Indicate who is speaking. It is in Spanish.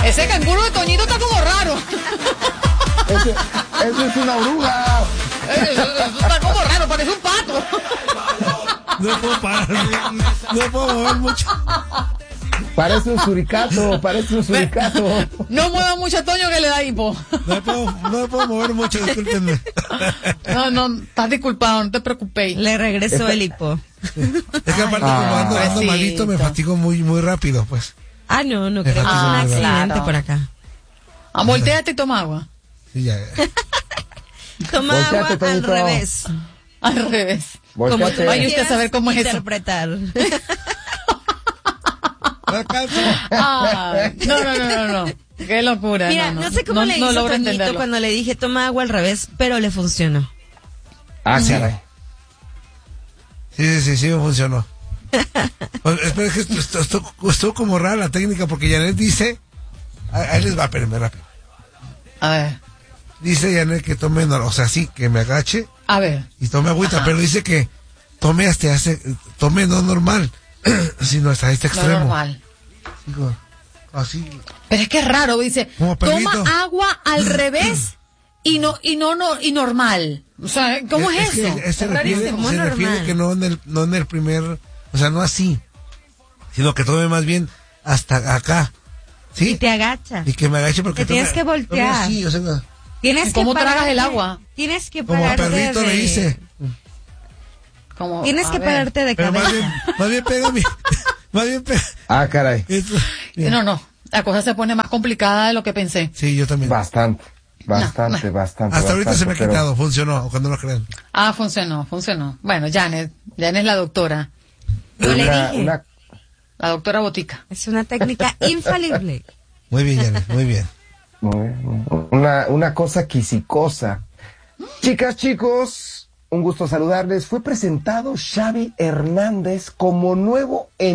Speaker 1: Ese canguro de Toñito está como raro.
Speaker 2: Eso es una oruga.
Speaker 1: Eso está como raro, parece un pato.
Speaker 3: No puedo parar, no puedo mover mucho.
Speaker 2: Parece un suricato.
Speaker 1: No mueva mucho a Toño que le da hipo.
Speaker 3: No puedo mover mucho, discúlpenme.
Speaker 1: No, estás disculpado, no te preocupéis.
Speaker 4: Le regresó el hipo.
Speaker 3: Es que aparte como ando malito me fatigo muy rápido, pues.
Speaker 4: No creo que es un accidente
Speaker 1: claro.
Speaker 4: por acá.
Speaker 1: Voltéate y toma agua.
Speaker 3: Sí, ya.
Speaker 4: Toma
Speaker 2: Volteate,
Speaker 4: agua al
Speaker 2: Toñito.
Speaker 4: revés.
Speaker 1: Al revés.
Speaker 4: Como tú
Speaker 2: Volteate.
Speaker 1: Vaya usted a saber cómo es eso.
Speaker 4: interpretar.
Speaker 3: No alcanzo.
Speaker 1: No. Qué locura.
Speaker 4: Mira, no sé cómo le hizo
Speaker 1: logro
Speaker 4: Toñito
Speaker 1: entenderlo.
Speaker 4: cuando le dije toma agua al revés, pero le funcionó.
Speaker 2: Sí.
Speaker 3: Sí, me funcionó. Pues, espera, que estuvo como rara la técnica porque Janet dice, ahí les va, espérenme rápido.
Speaker 1: A ver.
Speaker 3: Dice Janet que tome, o sea, sí, que me agache
Speaker 1: A ver.
Speaker 3: y tome agüita, pero dice que tome tome no normal, sino hasta este
Speaker 1: No
Speaker 3: extremo.
Speaker 1: normal.
Speaker 3: Digo, así.
Speaker 1: Pero es que es raro, dice,
Speaker 3: Como perrito.
Speaker 1: toma agua al revés y normal. O sea, ¿cómo es eso?
Speaker 3: Que se
Speaker 1: Es
Speaker 3: refiere
Speaker 1: rarísimo.
Speaker 3: que no en el primer, o sea, no así, sino que tome más bien hasta acá, ¿sí?
Speaker 4: Y te agacha.
Speaker 3: Y que me agache porque
Speaker 4: Te tienes que voltear.
Speaker 3: Sí, o sea,
Speaker 4: Tienes que
Speaker 1: ¿Cómo tragas
Speaker 4: pararte-
Speaker 1: el agua?
Speaker 4: Tienes que
Speaker 3: como
Speaker 4: pararte
Speaker 3: perrito
Speaker 4: de...
Speaker 3: le hice.
Speaker 1: Como,
Speaker 4: Tienes
Speaker 1: a
Speaker 4: que
Speaker 1: ver.
Speaker 4: pararte de
Speaker 3: Pero
Speaker 4: cabeza.
Speaker 3: más bien pega mi, más bien pega.
Speaker 2: Caray.
Speaker 1: No, la cosa se pone más complicada de lo que pensé.
Speaker 3: Sí, yo también.
Speaker 2: Bastante.
Speaker 3: Hasta ahorita se me ha
Speaker 2: pero-
Speaker 3: quitado, funcionó, cuando lo crean.
Speaker 1: Funcionó. Bueno, Janet es la doctora.
Speaker 4: Yo le dije,
Speaker 1: La doctora Botica.
Speaker 4: es una técnica infalible.
Speaker 3: Muy bien, Janet, muy bien.
Speaker 2: Una cosa quisicosa. Chicas, chicos, un gusto saludarles. Fue presentado Xavi Hernández como nuevo